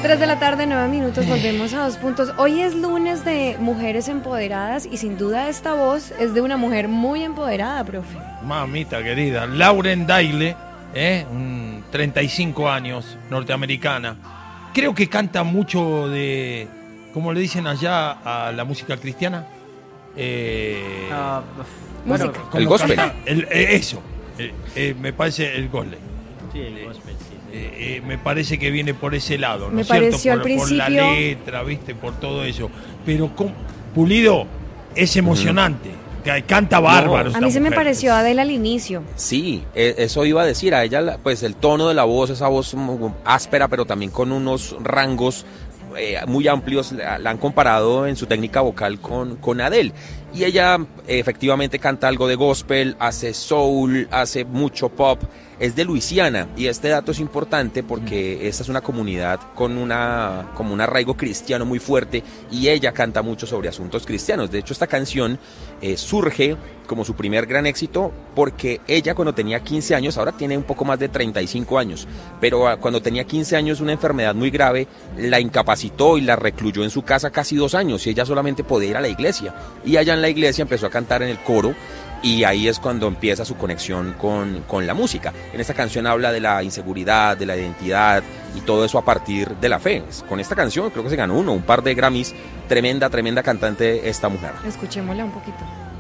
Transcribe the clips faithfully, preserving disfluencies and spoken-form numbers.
Tres de la tarde, nueve minutos, volvemos a Dos Puntos. Hoy es lunes de mujeres empoderadas y sin duda esta voz es de una mujer muy empoderada, profe. Mamita querida, Lauren Daigle, ¿eh? treinta y cinco años, norteamericana. Creo que canta mucho de, ¿cómo le dicen allá a la música cristiana? Eh, uh, bueno, el gospel. El, eh, eso, eh, eh, me parece el gospel. Sí, el gospel, sí. Eh, eh, me parece que viene por ese lado, ¿no me es cierto? pareció Por, al principio... por la letra, ¿viste? Por todo eso. Pero con, Pulido es emocionante. Uh-huh. Canta bárbaro. No, a mí se mujer. me pareció Adele al inicio. Sí, eso iba a decir. A ella, pues el tono de la voz, esa voz áspera, pero también con unos rangos eh, muy amplios, la, la han comparado en su técnica vocal con, con Adele. Y ella eh, efectivamente canta algo de gospel, hace soul, hace mucho pop. Es de Luisiana y este dato es importante porque esta es una comunidad con una como un arraigo cristiano muy fuerte y ella canta mucho sobre asuntos cristianos. De hecho, esta canción eh, surge como su primer gran éxito porque ella cuando tenía quince años, ahora tiene un poco más de treinta y cinco años, pero uh, cuando tenía quince años una enfermedad muy grave la incapacitó y la recluyó en su casa casi dos años y ella solamente podía ir a la iglesia. Y allá en la iglesia empezó a cantar en el coro. Y ahí es cuando empieza su conexión con, con la música. En esta canción habla de la inseguridad, de la identidad y todo eso a partir de la fe. Con esta canción creo que se ganó uno, un par de Grammys. Tremenda, tremenda cantante esta mujer. Escuchémosla un poquito.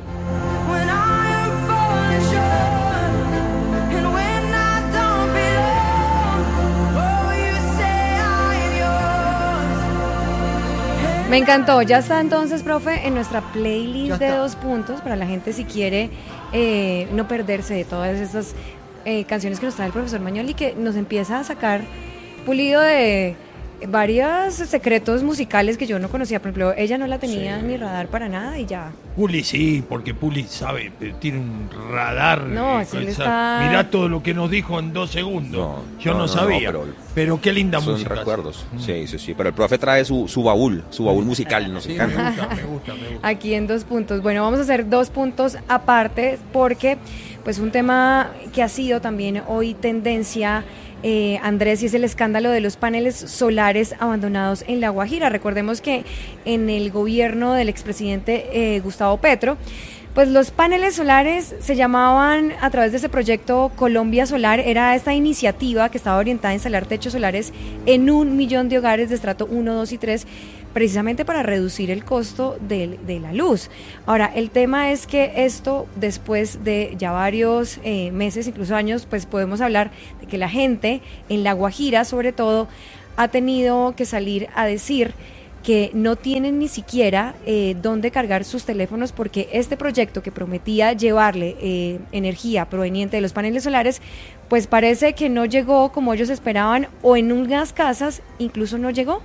Me encantó, ya está entonces, profe, en nuestra playlist de Dos Puntos, para la gente si quiere eh, no perderse de todas estas eh, canciones que nos trae el profesor Mañol y que nos empieza a sacar Pulido de varios secretos musicales que yo no conocía. Por ejemplo, ella no la tenía sí. ni radar para nada y ya. Puli sí, porque Puli sabe, tiene un radar. No, sí le está... Mirá todo lo que nos dijo en dos segundos. No, yo no, no sabía. No, pero, pero qué linda son música. Son recuerdos. Mm. Sí, sí, sí. Pero el profe trae su, su baúl, su baúl musical, nos sí, encanta. Me gusta, me gusta, me gusta. Aquí en Dos Puntos. Bueno, vamos a hacer dos puntos aparte porque pues un tema que ha sido también hoy tendencia... Eh, Andrés, y es el escándalo de los paneles solares abandonados en La Guajira. Recordemos que en el gobierno del expresidente eh, Gustavo Petro, pues los paneles solares se llamaban a través de ese proyecto Colombia Solar, era esta iniciativa que estaba orientada a instalar techos solares en un millón de hogares de estrato uno, dos y tres, precisamente para reducir el costo de, de la luz. Ahora, el tema es que esto, después de ya varios eh, meses, incluso años, pues podemos hablar de que la gente en La Guajira, sobre todo, ha tenido que salir a decir que no tienen ni siquiera eh, dónde cargar sus teléfonos porque este proyecto que prometía llevarle eh, energía proveniente de los paneles solares, pues parece que no llegó como ellos esperaban o en unas casas incluso no llegó.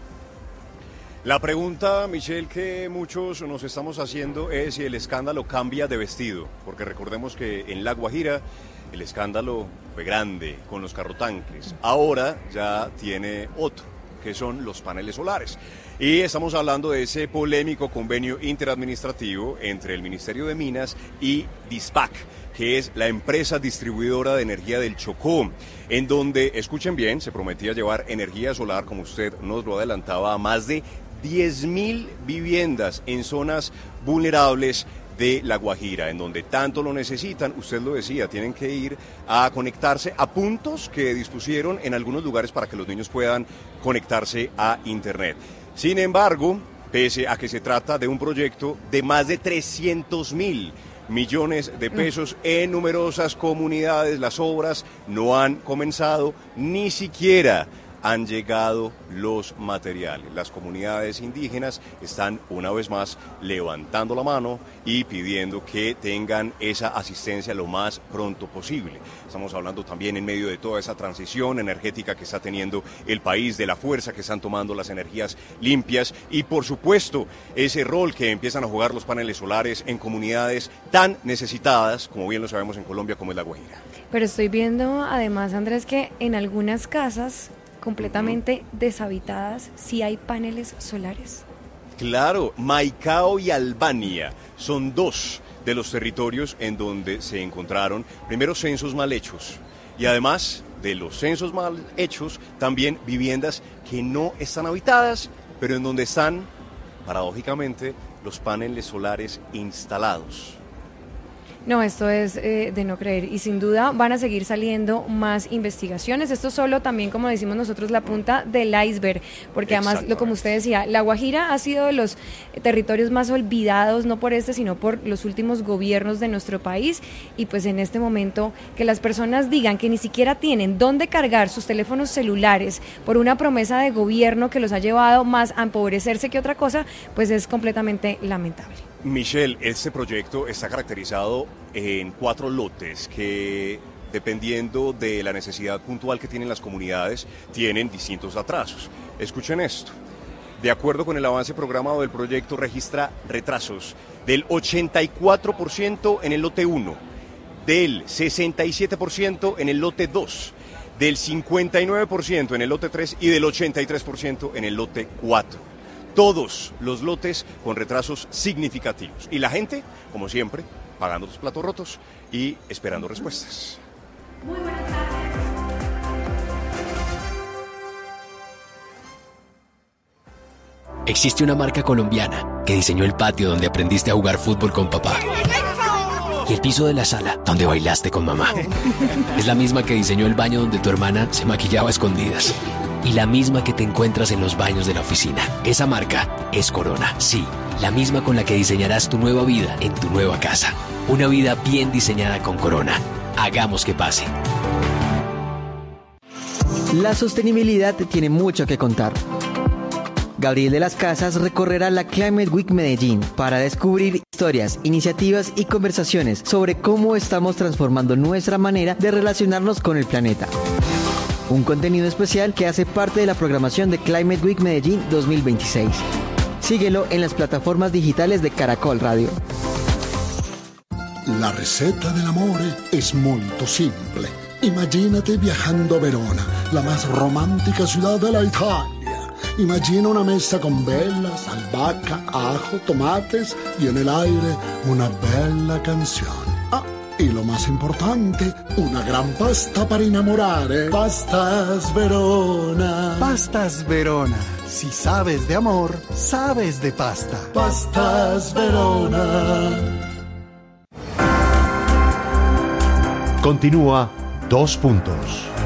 La pregunta, Michelle, que muchos nos estamos haciendo es si el escándalo cambia de vestido, porque recordemos que en La Guajira el escándalo fue grande con los carrotanques, ahora ya tiene otro, que son los paneles solares. Y estamos hablando de ese polémico convenio interadministrativo entre el Ministerio de Minas y DISPAC, que es la empresa distribuidora de energía del Chocó, en donde, escuchen bien, se prometía llevar energía solar, como usted nos lo adelantaba, a más de diez mil viviendas en zonas vulnerables de La Guajira, en donde tanto lo necesitan. Usted lo decía, tienen que ir a conectarse a puntos que dispusieron en algunos lugares para que los niños puedan conectarse a internet. Sin embargo, pese a que se trata de un proyecto de más de trescientos mil millones de pesos en numerosas comunidades, las obras no han comenzado, ni siquiera han llegado los materiales. Las comunidades indígenas están una vez más levantando la mano y pidiendo que tengan esa asistencia lo más pronto posible. Estamos hablando también en medio de toda esa transición energética que está teniendo el país, de la fuerza que están tomando las energías limpias y por supuesto ese rol que empiezan a jugar los paneles solares en comunidades tan necesitadas, como bien lo sabemos en Colombia, como es La Guajira. Pero estoy viendo además, Andrés, que en algunas casas completamente deshabitadas, sí hay paneles solares. Claro, Maicao y Albania son dos de los territorios en donde se encontraron primero censos mal hechos y además de los censos mal hechos, también viviendas que no están habitadas, pero en donde están, paradójicamente, los paneles solares instalados. No, esto es eh, de no creer y sin duda van a seguir saliendo más investigaciones. Esto solo también, como decimos nosotros, la punta del iceberg, porque además, lo como usted decía, La Guajira ha sido de los territorios más olvidados, no por este, sino por los últimos gobiernos de nuestro país, y pues en este momento que las personas digan que ni siquiera tienen dónde cargar sus teléfonos celulares por una promesa de gobierno que los ha llevado más a empobrecerse que otra cosa, pues es completamente lamentable. Michelle, este proyecto está caracterizado en cuatro lotes que, dependiendo de la necesidad puntual que tienen las comunidades, tienen distintos atrasos. Escuchen esto. De acuerdo con el avance programado del proyecto, registra retrasos del ochenta y cuatro por ciento en el lote uno, del sesenta y siete por ciento en el lote dos, del cincuenta y nueve por ciento en el lote tres y del ochenta y tres por ciento en el lote cuatro. Todos los lotes con retrasos significativos. Y la gente, como siempre, pagando los platos rotos y esperando respuestas. Muy buenas tardes. Existe una marca colombiana que diseñó el patio donde aprendiste a jugar fútbol con papá. Y el piso de la sala donde bailaste con mamá. Es la misma que diseñó el baño donde tu hermana se maquillaba a escondidas. Y la misma que te encuentras en los baños de la oficina. Esa marca es Corona. Sí, la misma con la que diseñarás tu nueva vida en tu nueva casa. Una vida bien diseñada con Corona. Hagamos que pase. La sostenibilidad tiene mucho que contar. Gabriel de las Casas recorrerá la Climate Week Medellín para descubrir historias, iniciativas y conversaciones sobre cómo estamos transformando nuestra manera de relacionarnos con el planeta. Un contenido especial que hace parte de la programación de Climate Week Medellín dos mil veintiséis. Síguelo en las plataformas digitales de Caracol Radio. La receta dell'amore es molto simple. Imagínate viajando a Verona, la más romántica ciudad de la Italia. Imagina una mesa con velas, albahaca, ajo, tomates y en el aire una bella canción. Ah, y lo más importante, una gran pasta para innamorare. Pastas Verona. Pastas Verona. Si sabes de amor, sabes de pasta. Pastas Verona. Continúa Dos Puntos.